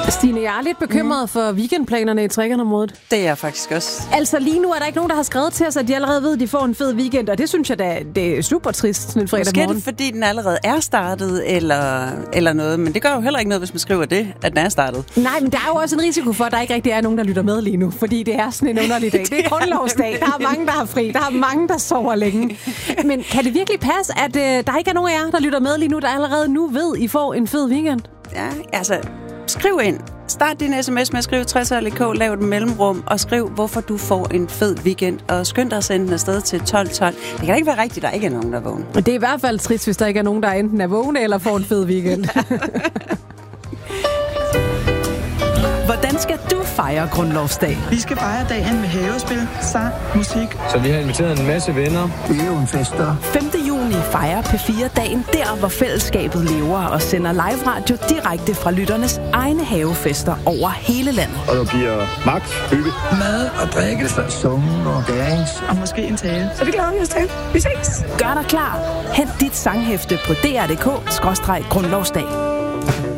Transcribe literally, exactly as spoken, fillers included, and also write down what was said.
Stine, jeg er lidt bekymret mm. for weekendplanerne i Trekkerområdet. Det er jeg faktisk også. Altså lige nu er der ikke nogen, der har skrevet til os, at de allerede ved, at de får en fed weekend, og det synes jeg da, det er super trist sådan en fredag Måske morgen. er det, fordi den allerede er startet, eller, eller noget, men det gør jo heller ikke noget, hvis man skriver det, at den er startet. Nej, men der er jo også en risiko for, at der ikke rigtig er nogen, der lytter med lige nu, fordi det er sådan en underlig dag. Det er grundlovsdag. Der er mange, der har fri. Der er mange, der sover længe. Men kan det virkelig passe, at øh, der ikke er nogen af jer, der lytter med lige nu, der allerede nu ved, I får en fed weekend? Ja, altså, skriv ind. Start din sms med at skrive tres L K, lav et mellemrum, og skriv, hvorfor du får en fed weekend, og skynd dig at sende den afsted til tolv tolv. Det kan ikke være rigtigt, der ikke er nogen, der er vågen. Det er i hvert fald trist, hvis der ikke er nogen, der enten er vågne eller får en fed weekend. Hvordan skal du fejre grundlovsdag? Vi skal fejre dagen med havespil, sang, musik. Så vi har inviteret en masse venner. Øvenfester. femte juni fejrer P fire dagen der, hvor fællesskabet lever og sender live radio direkte fra lytternes egne havefester over hele landet. Og der bliver magt, hygge. Mad og drikke, sunge og dance. Og måske en tale. Så det glæder vi os til. Vi ses. Gør dig klar. Hent dit sanghæfte på d r punktum d k skråstreg grundlovsdag.